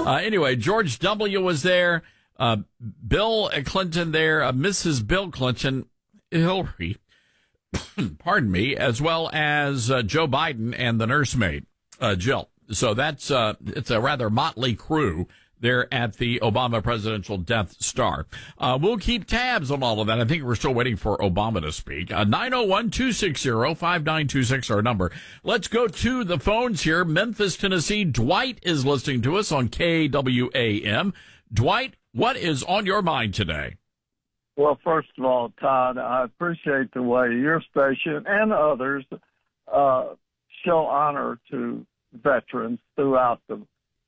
Anyway, George W. was there, Bill Clinton there, Mrs. Bill Clinton, Hillary, pardon me, as well as Joe Biden and the nursemaid, Jill. So that's it's a rather motley crew there at the Obama Presidential Death Star. We'll keep tabs on all of that. I think we're still waiting for Obama to speak. 901-260-5926, our number. Let's go to the phones here. Memphis, Tennessee. Dwight is listening to us on KWAM. Dwight, what is on your mind today? Well, first of all, Todd, I appreciate the way your station and others show honor to veterans throughout the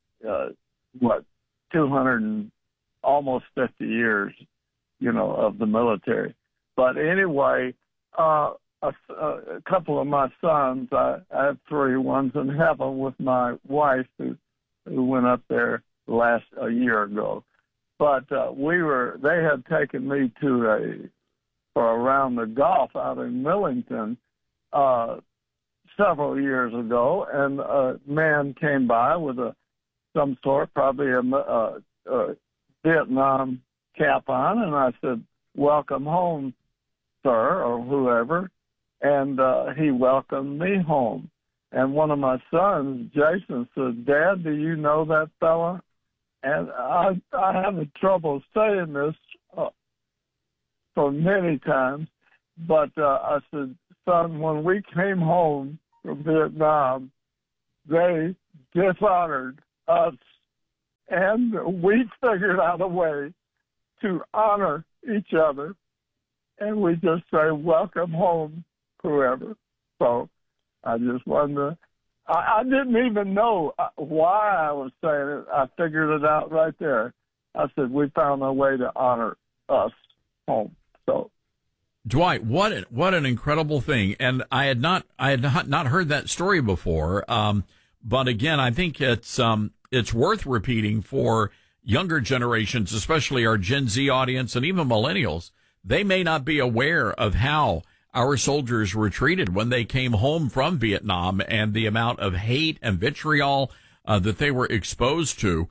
200 and almost 50 years, of the military. But anyway, a couple of my sons, I have three. One's in heaven with my wife who went up there a year ago. But they had taken me for around the Gulf out in Millington several years ago, and a man came by with some sort, probably a Vietnam cap on, and I said, "Welcome home, sir," or whoever, and he welcomed me home. And one of my sons, Jason, said, "Dad, do you know that fella?" And I have trouble saying this for many times, but I said, "Son, when we came home from Vietnam, they dishonored us, and we figured out a way to honor each other, and we just say, 'Welcome home,' whoever." So I just wanted to, I didn't even know why I was saying it. I figured it out right there. I said, "We found a way to honor us home." So, Dwight, what an incredible thing. And I had not heard that story before. But again, I think it's worth repeating for younger generations, especially our Gen Z audience and even millennials. They may not be aware of how our soldiers were treated when they came home from Vietnam and the amount of hate and vitriol that they were exposed to.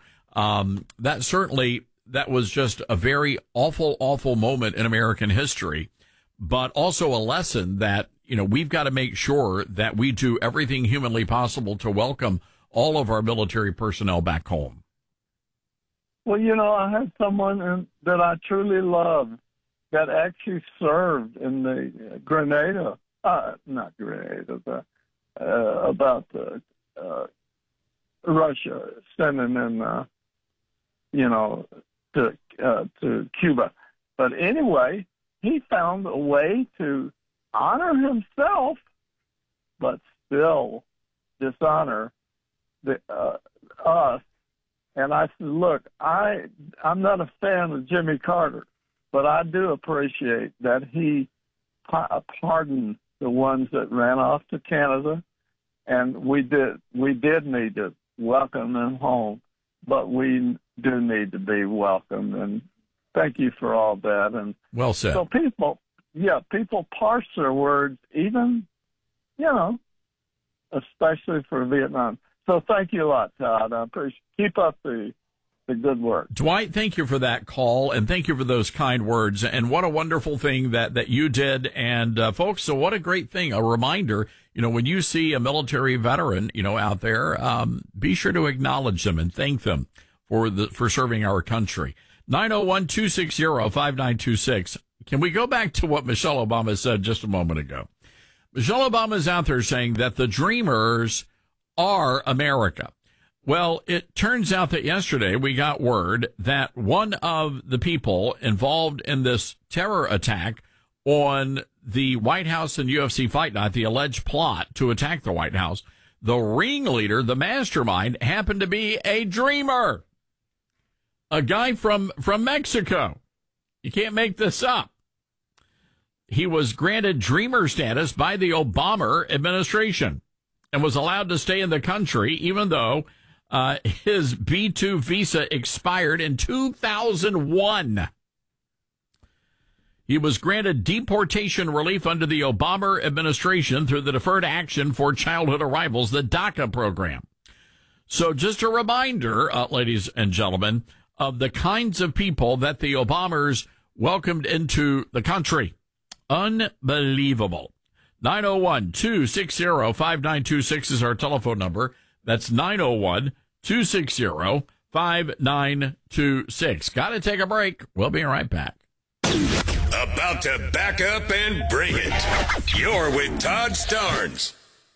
That was just a very awful, awful moment in American history, but also a lesson that, we've got to make sure that we do everything humanly possible to welcome all of our military personnel back home. Well, I had someone that I truly love that actually served in the Russia sending in, to Cuba. But anyway, he found a way to honor himself, but still dishonor us. And I said, "Look, I'm not a fan of Jimmy Carter, but I do appreciate that he pardoned the ones that ran off to Canada, and we did need to welcome them home, but we do need to be welcomed." And thank you for all that. And well said. So people parse their words, even, especially for Vietnam. So thank you a lot, Todd. I appreciate. Keep up the good work. Dwight, thank you for that call, and thank you for those kind words. And what a wonderful thing that you did. And folks, so what a great thing. A reminder, when you see a military veteran, out there, be sure to acknowledge them and thank them for serving our country. 901-260-5926. Can we go back to what Michelle Obama said just a moment ago? Michelle Obama is out there saying that the Dreamers are America. Well, it turns out that yesterday we got word that one of the people involved in this terror attack on the White House and UFC Fight Night, the alleged plot to attack the White House, the ringleader, the mastermind, happened to be a dreamer. A guy from Mexico. You can't make this up. He was granted dreamer status by the Obama administration and was allowed to stay in the country even though his B-2 visa expired in 2001. He was granted deportation relief under the Obama administration through the Deferred Action for Childhood Arrivals, the DACA program. So just a reminder, ladies and gentlemen, of the kinds of people that the Obamas welcomed into the country. Unbelievable. 901-260-5926 is our telephone number. That's 901-260-5926. Got to take a break. We'll be right back. About to back up and bring it. You're with Todd Starnes.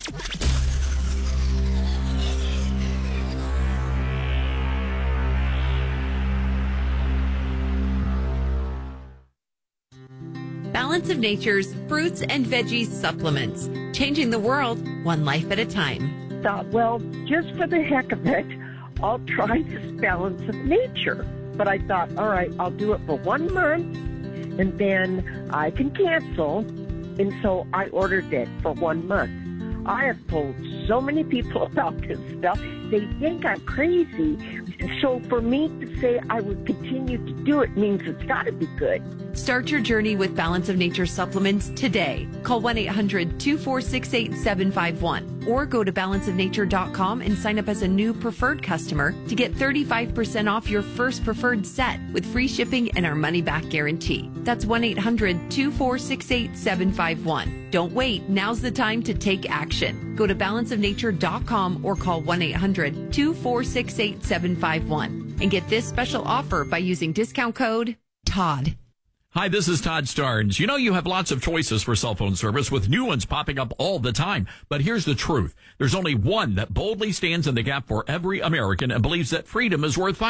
Balance of Nature's fruits and veggies supplements, changing the world one life at a time. Thought, well, just for the heck of it, I'll try this Balance of Nature. But I thought, all right, I'll do it for 1 month, and then I can cancel. And so I ordered it for 1 month. I have told so many people about this stuff. They think I'm crazy. So for me to say I would continue to do it means it's got to be good. Start your journey with Balance of Nature supplements today. Call 1-800-246-8751 or go to balanceofnature.com and sign up as a new preferred customer to get 35% off your first preferred set with free shipping and our money-back guarantee. That's 1-800-246-8751. Don't wait. Now's the time to take action. Go to balanceofnature.com or call 1-800-246-8751 and get this special offer by using discount code TODD. Hi, this is Todd Starnes. You know, you have lots of choices for cell phone service with new ones popping up all the time. But here's the truth. There's only one that boldly stands in the gap for every American and believes that freedom is worth fighting.